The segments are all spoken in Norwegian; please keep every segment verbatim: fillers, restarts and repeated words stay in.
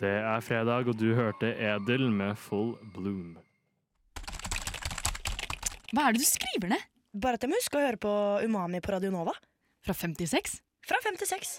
Det er fredag, og du hørte Edel med Full Bloom. Hva er det du skriver ned? Bare at jeg må huske å høre på Umami på Radio Nova. Fra femtiseks? Fra femtiseks.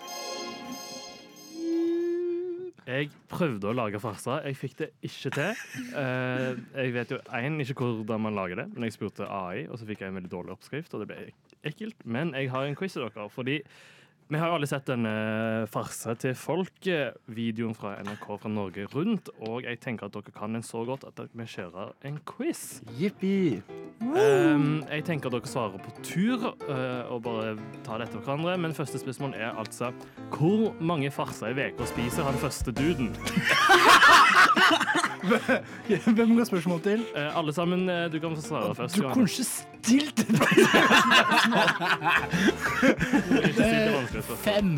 Jeg prøvde å lage farsa, jeg fikk det ikke til. Uh, jeg vet jo en, ikke hvordan man lager det, men jeg spurte A I, og så fikk jeg en veldig dårlig oppskrift, og det ble ekkelt. Men jeg har en quiz til dere, fordi vi har jo alle sett denne farsa til folk-videoen fra N R K fra Norge Rundt, og jeg tenker at dere kan den så godt at vi kjører en quiz. Yippie! Um, jeg tenker at dere svarer på tur uh, og bare tar dette for hverandre, men første spørsmål er altså hvor mange farser i veka spiser han første duden? Hvem går spørsmål til? Uh, alle sammen, uh, du kan få svare først. Du kan ikke stilt Fem.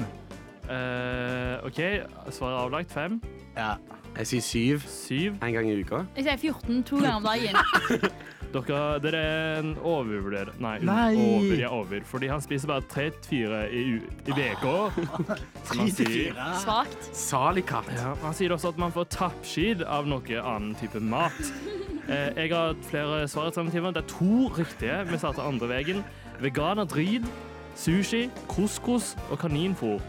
Uh, OK, svaret avlagt. Fem. Ja. Jeg sier syv. Syv. En gang i uka. Jeg sier fjorten, to ganger om dagen. Dere, dere er en overvurderer. Nei, Nei. over, ja, over. Fordi han spiser bare tre til fire i, i veka. Tre til fire. Svagt. Salig katt. Ja, han sier også at man får tappskid av noe annen type mat. Eh, jeg har flere svaralternativer. Det er to riktige. Vi starter andre veien. Veganer drit, sushi, couscous og kaninfôr.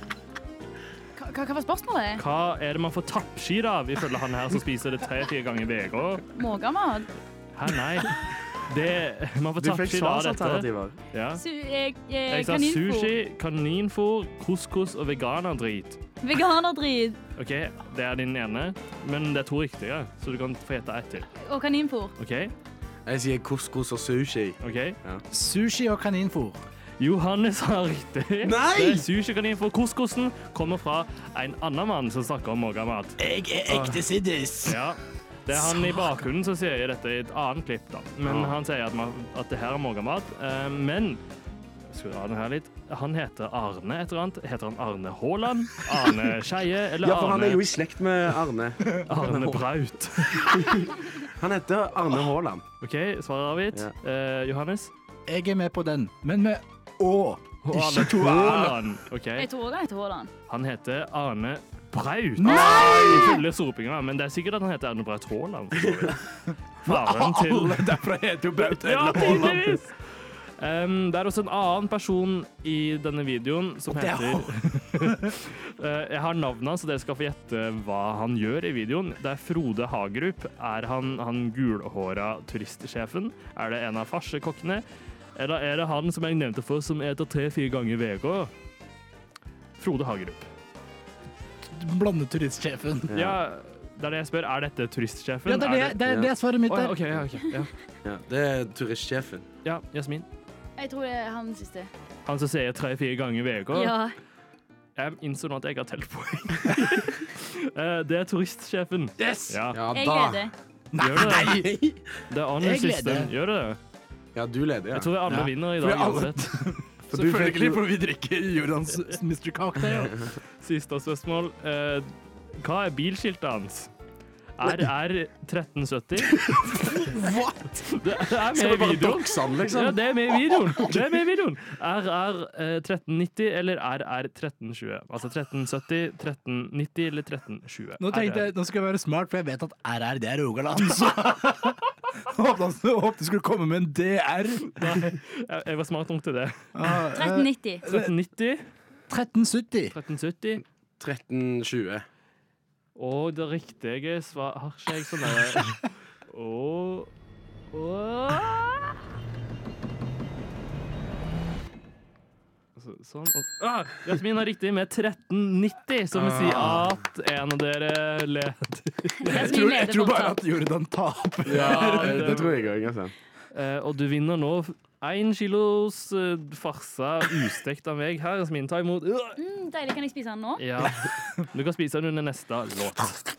Hva, hva var spørsmålet? Hva er det man får tappskid av, ifølge han her som spiser det tre-fire ganger i veka? Mågamat? Hæ, nei. Det, man får Du fikk tappskid av dette. svarsalternativer. Ja. Su eh, eh, Jeg sa kaninfôr. sushi, kaninfôr, couscous og veganerdrit. Veganerdrit OK, det er din ene, men det er to riktige, så du kan få gjette ett til. og kaninfôr. OK? Jeg sier couscous og sushi. ok? Sushi og kaninfôr. Johannes har riktig. Nei! Det er sushi-kaninfôr. Couscousen kommer fra en annen mann som snakker om morgenmat. Jeg er ekte siddis. Ja. Det er han i bakgrunnen som sier dette i et annet klipp, da. Men Ja. han sier at, man, at det her er morgenmat. Eh, men skal vi ha den her litt? Han heter Arne et eller annet. Heter han Arne Haaland? Arne Skeie? Eller Ja, for han Arne, er jo i slekt med Arne. Arne Braut? Han heter Arne Haaland. OK, svaret avgitt. Ja. Eh, Johannes? Jeg er med på den, men med Å. Og Ikke Arne to A. Haaland. OK. Jeg tror også han heter Haaland. Han heter Arne Braut. Nei! Ifølge sopinga, men det er sikkert at han heter Arne Braut Haaland. Faren til Alle derfra heter jo Braut Ja, eller Haaland. tydeligvis! Um, det er også en annen person i denne videoen som Og det er heter uh, Jeg har navnet hans, så dere skal få gjette hva han gjør i videoen. Det er Frode Hagerup. Er han, han gulhåra turistsjefen? Er det en av farsekokkene? Eller er det han som jeg nevnte for, som eter tre-fire ganger i veka? Frode Hagerup. Blande turistsjefen. Ja. Det er det jeg spør. Er dette turistsjefen? Ja, det er det, det, er det svaret mitt Å, ja, der. ok, ja, ok. Ja. Ja, det er turistsjefen. ja, Jasmin. Jeg tror det er han siste. Han som sier tre-fire ganger i veka. Ja. Jeg innså nå at jeg har telt poeng. Eh, det er turistsjefen. Yes! Ja. Ja, Jeg leder. Gjør det? Nei! Det er Arne Jeg siste. leder. Gjør det? Ja, du leder, ja. Jeg tror vi alle Ja. vinner i For dag alle- uansett. For du fikk Selvfølgelig, jo- for vi drikker Jordans mister Cocktail. Siste spørsmål. Eh, hva er bilskiltet hans? R R tretten sytti. What? Det er Skal med du i bare videoen. dokse han, liksom? Ja, det er med i videoen. Det er med i videoen. R R tretten nitti eller R R tretten tjue. Altså tretten sytti, tretten nitti eller tretten tjue. Nå tenkte jeg, nå skal jeg være smart, for jeg vet at R R, det er Rogaland. Så håpet håpet du skulle komme med en D R. Nei, jeg, jeg var smart nok til det. Ah, eh, tretten nitti. tretten nitti, tretten sytti. tretten sytti. tretten tjue. Og det riktige svar har ikke jeg sånn der. Og og Så- Sånn. Og, ah, Jasmin har riktig med tretten nitti, som vil si at en av dere leder. Jeg tror, jeg tror bare at Jordan taper. Ja, det, det tror jeg òg, altså. Eh, og du vinner nå én kilos uh, farsa ustekt av meg her. Jasmin, ta imot. Mm, deilig. Kan jeg spise den nå? Ja. Du kan spise den under neste låt.